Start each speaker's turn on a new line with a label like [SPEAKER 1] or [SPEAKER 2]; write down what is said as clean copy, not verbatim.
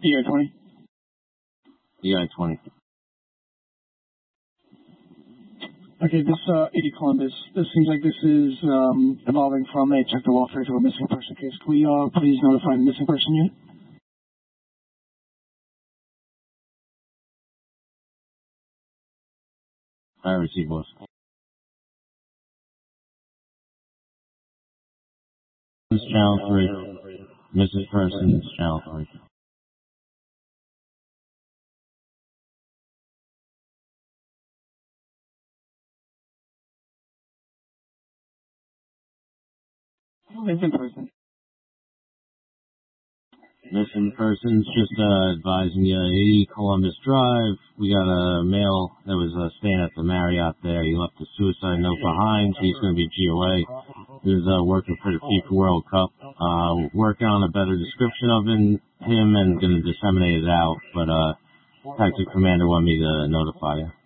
[SPEAKER 1] EI-20.
[SPEAKER 2] EI-20.
[SPEAKER 1] Okay, this 80 Columbus, this seems like this is evolving from a check the welfare to a missing person case. Can we please notify the missing person unit?
[SPEAKER 2] I received both. Channel 3. Missing person, Channel 3.
[SPEAKER 1] Missing person.
[SPEAKER 2] Missing person's just advising you, 80 Columbus Drive. We got a male that was staying at the Marriott there. He left a suicide note behind. He's going to be GOA. He was working for the FIFA World Cup. Working on a better description of him and going to disseminate it out. But Tactical Commander wanted me to notify you.